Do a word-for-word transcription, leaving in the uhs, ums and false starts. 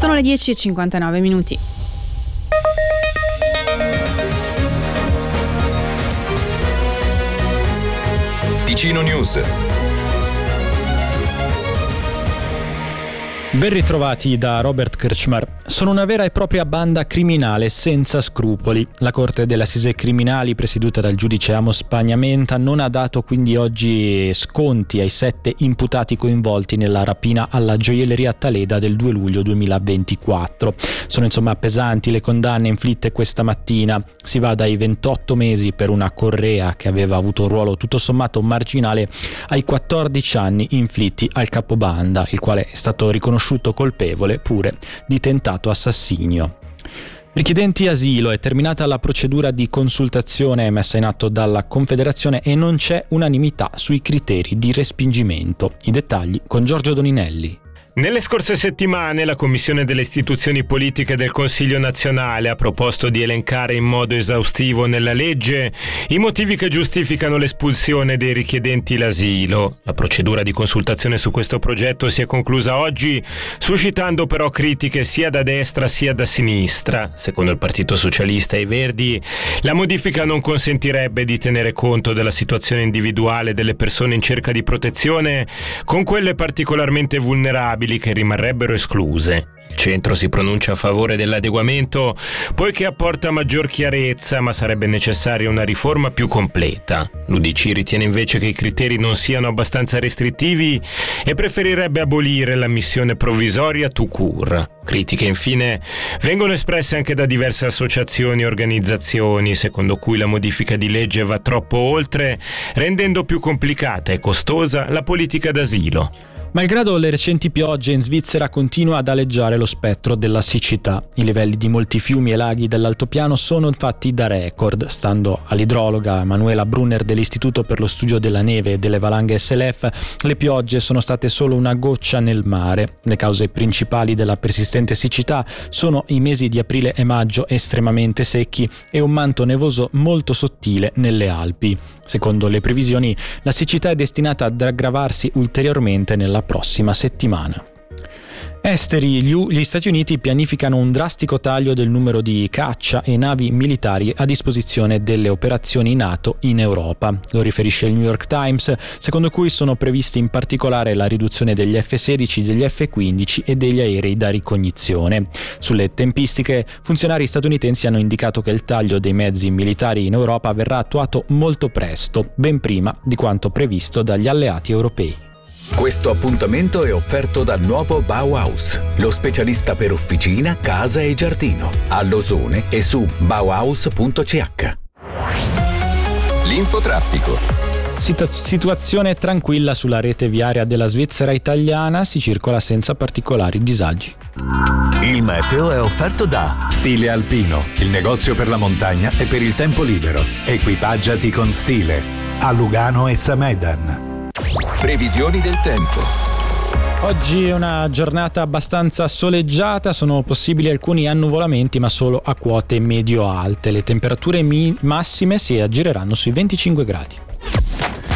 Sono le dieci e cinquantanove minuti. Ticino News. Ben ritrovati da Robert Krčmar. Sono una vera e propria banda criminale senza scrupoli. La Corte delle Assise Criminali, presieduta dal giudice Amos Pagnamenta, non ha dato quindi oggi sconti ai sette imputati coinvolti nella rapina alla gioielleria Taleda del due luglio duemilaventiquattro. Sono insomma pesanti le condanne inflitte questa mattina. Si va dai ventotto mesi per una correa che aveva avuto un ruolo tutto sommato marginale ai quattordici anni inflitti al capobanda, il quale è stato riconosciuto colpevole pure di tentato assassinio. Richiedenti asilo, è terminata la procedura di consultazione messa in atto dalla Confederazione e non c'è unanimità sui criteri di respingimento. I dettagli con Giorgio Doninelli. Nelle scorse settimane la Commissione delle istituzioni politiche del Consiglio nazionale ha proposto di elencare in modo esaustivo nella legge i motivi che giustificano l'espulsione dei richiedenti l'asilo. La procedura di consultazione su questo progetto si è conclusa oggi, suscitando però critiche sia da destra sia da sinistra. Secondo il Partito Socialista e i Verdi, la modifica non consentirebbe di tenere conto della situazione individuale delle persone in cerca di protezione con quelle particolarmente vulnerabili che rimarrebbero escluse. Il centro si pronuncia a favore dell'adeguamento poiché apporta maggior chiarezza, ma sarebbe necessaria una riforma più completa. L'U D C ritiene invece che i criteri non siano abbastanza restrittivi e preferirebbe abolire l'ammissione provvisoria tout court. Critiche infine vengono espresse anche da diverse associazioni e organizzazioni, secondo cui la modifica di legge va troppo oltre, rendendo più complicata e costosa la politica d'asilo. Malgrado le recenti piogge, in Svizzera continua ad aleggiare lo spettro della siccità. I livelli di molti fiumi e laghi dell'altopiano sono infatti da record. Stando all'idrologa Manuela Brunner dell'Istituto per lo Studio della Neve e delle Valanghe S L F, le piogge sono state solo una goccia nel mare. Le cause principali della persistente siccità sono i mesi di aprile e maggio estremamente secchi e un manto nevoso molto sottile nelle Alpi. Secondo le previsioni, la siccità è destinata ad aggravarsi ulteriormente nella prossima settimana. Esteri, gli Stati Uniti pianificano un drastico taglio del numero di caccia e navi militari a disposizione delle operazioni NATO in Europa. Lo riferisce il New York Times, secondo cui sono previsti in particolare la riduzione degli F sedici, degli F quindici e degli aerei da ricognizione. Sulle tempistiche, funzionari statunitensi hanno indicato che il taglio dei mezzi militari in Europa verrà attuato molto presto, ben prima di quanto previsto dagli alleati europei. Questo appuntamento è offerto dal nuovo Bauhaus, lo specialista per officina, casa e giardino, a Losone e su bauhaus punto c h. L'infotraffico. Situ- situazione tranquilla sulla rete viaria della Svizzera italiana, si circola senza particolari disagi. Il meteo è offerto da Stile Alpino, il negozio per la montagna e per il tempo libero. Equipaggiati con stile, a Lugano e Samedan. Previsioni del tempo. Oggi è una giornata abbastanza soleggiata, sono possibili alcuni annuvolamenti ma solo a quote medio-alte. Le temperature mi- massime si aggireranno sui venticinque gradi.